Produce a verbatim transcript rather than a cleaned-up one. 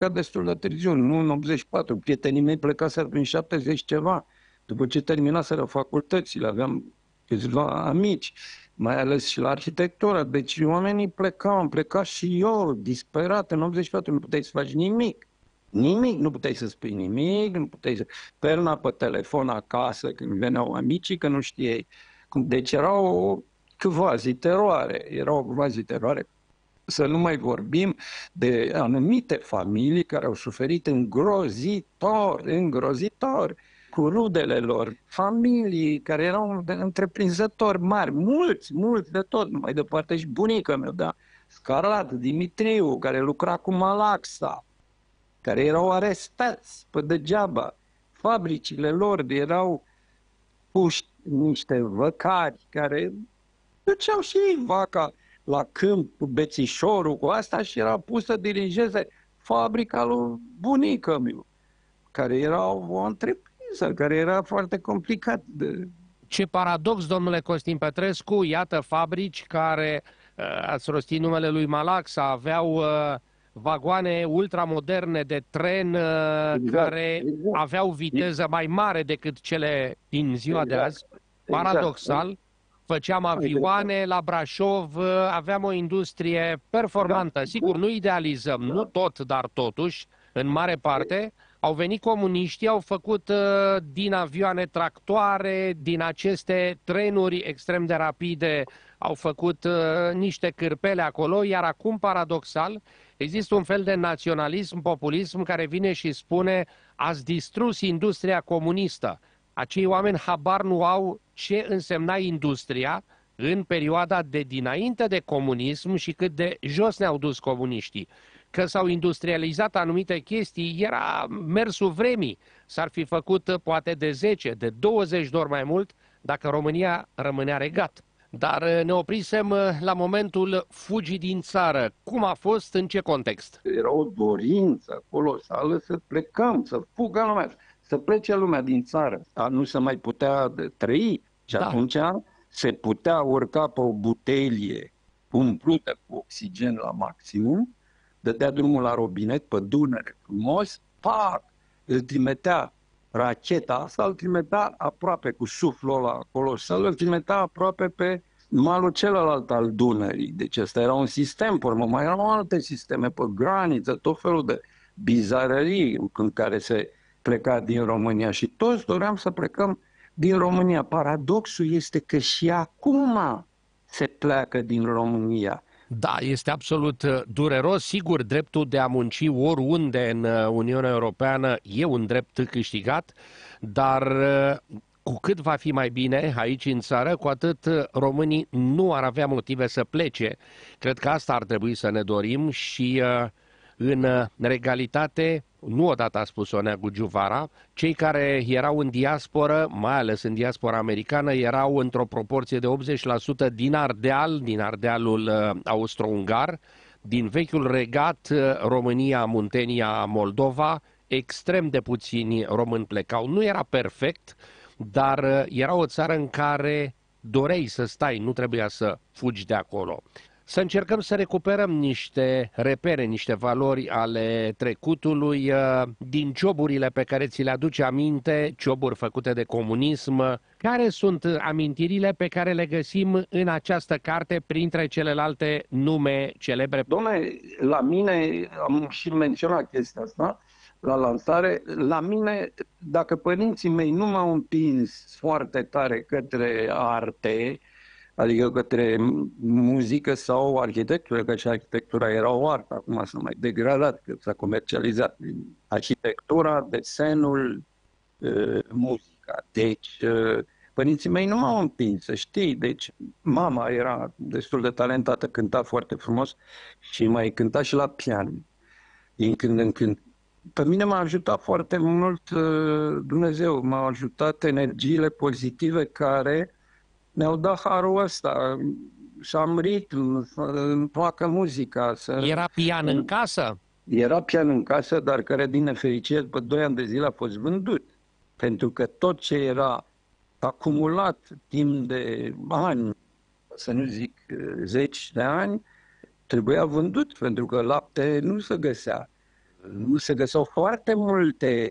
plecat destul de târziu, nu în optzeci și patru. Prietenii mei plecaseră prin șaptezeci ceva. După ce terminaseră facultățile, aveam câțiva amici, mai ales și la arhitectură. Deci oamenii plecau, am plecat și eu, disperat, în optzeci și patru, nu puteai să faci nimic. Nimic, nu puteai să spui nimic, nu puteai să... Perna pe telefon acasă când veneau amicii, că nu știai. Deci era o quasi-teroare, era o quasi-teroare. Să nu mai vorbim de anumite familii care au suferit îngrozitor, îngrozitor, cu rudele lor, familii care erau întreprinzători mari, mulți, mulți de tot, mai departe și bunica mea, da? Scarat, Dimitriu, care lucra cu Malaxa, care erau arestați pe degeaba. Fabricile lor erau puși niște văcari care duceau și ei vaca la câmp cu bețișorul, cu asta, și era pus să dirigeze fabrica lui bunică meu, care era o întreprinză, care era foarte complicat. De... Ce paradox, domnule Costin Petrescu, iată fabrici care, ați rostit numele lui Malaxa, aveau uh, vagoane ultramoderne de tren uh, exact, care exact. aveau viteză mai mare decât cele din ziua exact. de azi. Paradoxal. Exact. Făceam avioane la Brașov, aveam o industrie performantă. Sigur, nu idealizăm, nu tot, dar totuși, în mare parte, au venit comuniștii, au făcut uh, din avioane tractoare, din aceste trenuri extrem de rapide, au făcut uh, niște cârpele acolo, iar acum, paradoxal, există un fel de naționalism, populism care vine și spune: ați distrus industria comunistă. Acei oameni habar nu au ce însemna industria în perioada de dinainte de comunism și cât de jos ne-au dus comuniștii. Că s-au industrializat anumite chestii, era mersul vremii. S-ar fi făcut poate de zece, de douăzeci de ori mai mult dacă România rămânea regat. Dar ne oprisem la momentul fugii din țară. Cum a fost, în ce context? Era o dorință colosală să plecăm, să fugă lumea, să plece lumea din țară. Nu se mai putea trăi și da. Atunci se putea urca pe o butelie umplută cu oxigen la maximum, dădea drumul la robinet pe Dunăre frumos, pac, îl trimitea racheta asta, îl trimitea aproape cu suflul ăla colosal, îl trimitea aproape pe malul celălalt al Dunării. Deci ăsta era un sistem, pe urmă mai erau alte sisteme pe graniță, tot felul de bizarării în care se pleca din România și toți doream să plecăm din România. Paradoxul este că și acum se pleacă din România. Da, este absolut dureros. Sigur, dreptul de a munci oriunde în Uniunea Europeană e un drept câștigat, dar cu cât va fi mai bine aici în țară, cu atât românii nu ar avea motive să plece. Cred că asta ar trebui să ne dorim și în regalitate, nu odată a spus-o Neagu Giuvara, cei care erau în diasporă, mai ales în diaspora americană, erau într-o proporție de optzeci la sută din Ardeal, din Ardealul uh, austro-ungar, din vechiul regat uh, România, Muntenia, Moldova, extrem de puțini români plecau. Nu era perfect, dar uh, era o țară în care doreai să stai, nu trebuia să fugi de acolo. Să încercăm să recuperăm niște repere, niște valori ale trecutului din joburile pe care ți le aduce aminte, joburi făcute de comunism. Care sunt amintirile pe care le găsim în această carte printre celelalte nume celebre? Dom'le, la mine, am și menționat chestia asta la lansare, la mine, dacă părinții mei nu m-au împins foarte tare către arte, adică către muzică sau arhitectură, că și arhitectura era o artă, acum s-a mai degradat, că s-a comercializat. Arhitectura, desenul, muzica. Deci, părinții mei nu m-au împins, să știi. Deci, mama era destul de talentată, cânta foarte frumos și mai cânta și la pian, din când în când. Pe mine m-a ajutat foarte mult Dumnezeu, m-au ajutat energiile pozitive care mi-au dat harul ăsta, să am ritm, îmi placă muzica. Să... Era pian în casă? Era pian în casă, dar care, din nefericire, după doi ani de zile a fost vândut. Pentru că tot ce era acumulat timp de ani, să nu zic zeci de ani, trebuia vândut, pentru că lapte nu se găsea. se găseau foarte multe